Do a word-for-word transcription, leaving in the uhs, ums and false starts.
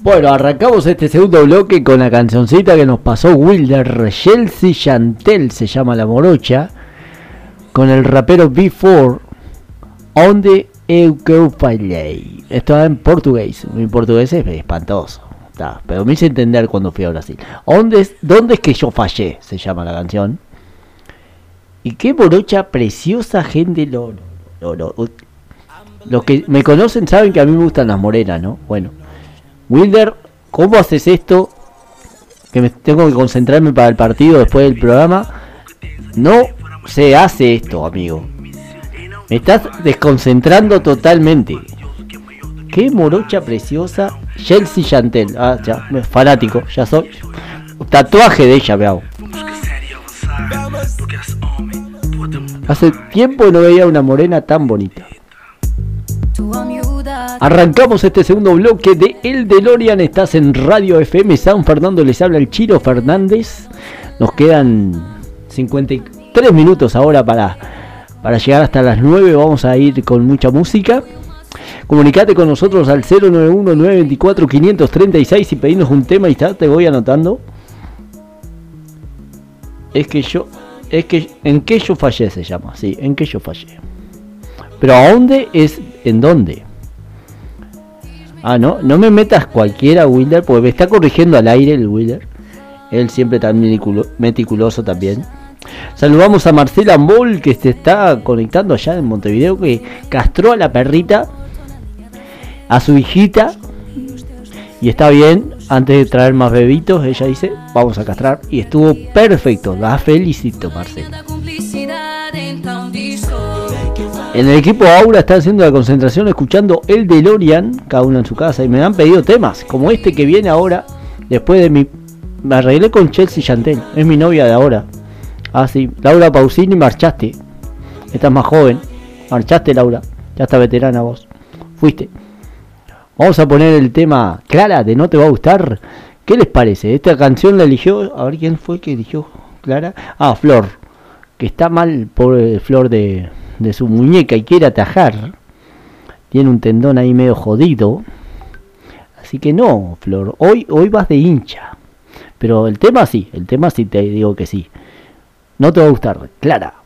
Bueno, arrancamos este segundo bloque con la cancioncita que nos pasó Wilder. Chelsea Chantel se llama la morocha, con el rapero B cuatro, Onde eu que eu falhei. Esto en portugués, mi portugués es espantoso, está, pero me hice entender cuando fui a Brasil. ¿Dónde, ¿Dónde es que yo fallé? Se llama la canción. Y qué morocha preciosa, gente. Lo, lo, lo, lo, los que me conocen saben que a mí me gustan las morenas, ¿no? Bueno, Wilder, ¿cómo haces esto? Que me tengo que concentrarme para el partido después del programa. No se hace esto, amigo. Me estás desconcentrando totalmente. Qué morocha preciosa. Chelsea Chantel. Ah, ya, fanático, ya soy. Tatuaje de ella me hago. Hace tiempo no veía una morena tan bonita. Arrancamos este segundo bloque de El DeLorean. Estás en Radio F M San Fernando. Les habla el Chiro Fernández. Nos quedan cincuenta y tres minutos ahora para, para llegar hasta las nueve. Vamos a ir con mucha música. Comunicate con nosotros al cero nueve uno nueve dos cuatro cinco tres seis y pedirnos un tema y está, te voy anotando. Es que yo... Es que... ¿En qué yo fallé se llama? Sí, en qué yo fallé. Pero ¿a dónde es? ¿En dónde? Ah, no, no me metas cualquiera, Wilder, porque me está corrigiendo al aire el Wilder. Él siempre tan meticuloso también. Saludamos a Marcela Ambol, que se está conectando allá en Montevideo, que castró a la perrita, a su hijita, y está bien. Antes de traer más bebitos, ella dice, vamos a castrar, y estuvo perfecto. La felicito, Marcela. En el equipo Aura están haciendo la concentración escuchando El DeLorean, cada uno en su casa, y me han pedido temas como este que viene ahora. Después de mi... Me arreglé con Chelsea Chantel, es mi novia de ahora. Ah, sí, Laura Pausini, marchaste. Estás más joven, marchaste, Laura. Ya está veterana vos, fuiste. Vamos a poner el tema Clara de No Te Va a Gustar. ¿Qué les parece? Esta canción la eligió, a ver quién fue que eligió Clara. Ah, Flor, que está mal, pobre Flor de... de su muñeca y quiere atajar. Tiene un tendón ahí medio jodido. Así que no, Flor, hoy, hoy vas de hincha. Pero el tema sí, el tema sí te digo que sí. No te va a gustar, Clara.